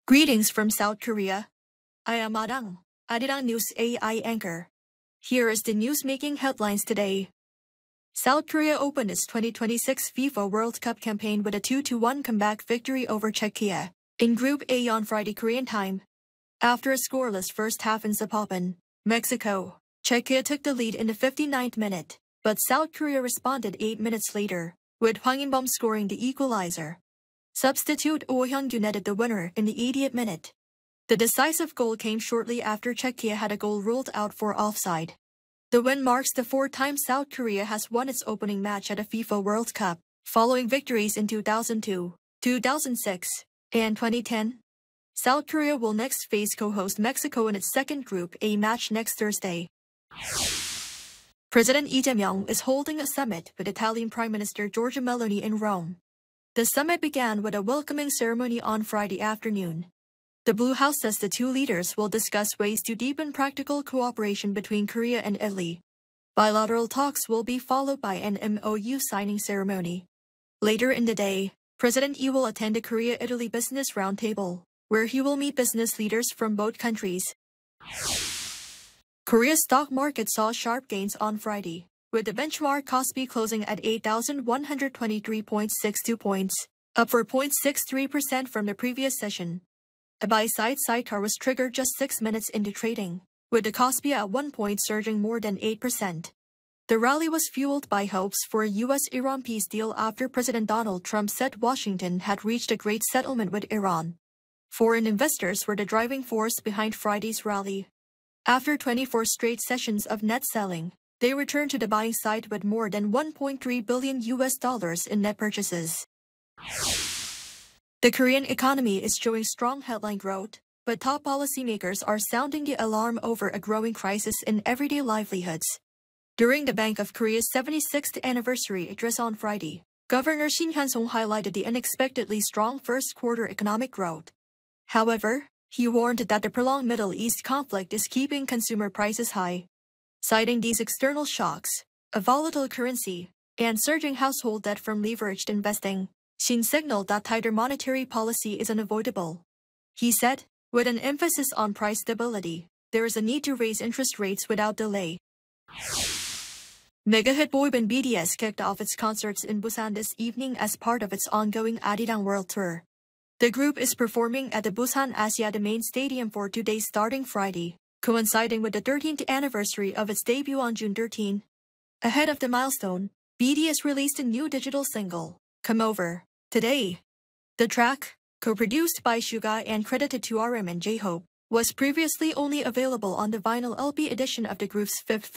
Greetings from South Korea. I am Adang, Arirang News AI anchor. Here is the news-making headlines today. South Korea opened its 2026 FIFA World Cup campaign with a 2-1 comeback victory over Czechia in Group A on Friday Korean time. After a scoreless first half in Zapopan, Mexico, Czechia took the lead in the 59th minute, but South Korea responded 8 minutes later, with Hwang In-bum scoring the equalizer. Substitute Oh Hyun-gyu netted the winner in the 80th minute. The decisive goal came shortly after Czechia had a goal ruled out for offside. The win marks the fourth time South Korea has won its opening match at a FIFA World Cup, following victories in 2002, 2006, and 2010. South Korea will next face co-host Mexico in its second Group A match next Thursday. President Lee Jae-myung is holding a summit with Italian Prime Minister Giorgia Meloni in Rome. The summit began with a welcoming ceremony on Friday afternoon. The Blue House says the two leaders will discuss ways to deepen practical cooperation between Korea and Italy. Bilateral talks will be followed by an MOU signing ceremony. Later in the day, President Lee will attend a Korea-Italy Business Roundtable, where he will meet business leaders from both countries. Korea's stock market saw sharp gains on Friday, with the benchmark Kospi closing at 8,123.62 points, up 4.63% from the previous session. A buy-side sidecar was triggered just 6 minutes into trading, with the Kospi at one point surging more than 8%. The rally was fueled by hopes for a U.S.-Iran peace deal after President Donald Trump said Washington had reached a great settlement with Iran. Foreign investors were the driving force behind Friday's rally. After 24 straight sessions of net selling, they returned to the buying side with more than $1.3 billion in net purchases. The Korean economy is showing strong headline growth, but top policymakers are sounding the alarm over a growing crisis in everyday livelihoods. During the Bank of Korea's 76th anniversary address on Friday, Governor Shin Hyun-song highlighted the unexpectedly strong first-quarter economic growth. However, he warned that the prolonged Middle East conflict is keeping consumer prices high. Citing these external shocks, a volatile currency, and surging household debt from leveraged investing, Shin signaled that tighter monetary policy is unavoidable. He said, with an emphasis on price stability, there is a need to raise interest rates without delay. Mega-hit boyband BTS kicked off its concerts in Busan this evening as part of its ongoing Arirang World Tour. The group is performing at the Busan Asiada Main Stadium for 2 days starting Friday, coinciding with the 13th anniversary of its debut on June 13. Ahead of the milestone, BTS released a new digital single, Come Over, today. The track, co-produced by Suga and credited to RM and J-Hope, was previously only available on the vinyl LP edition of the group's fifth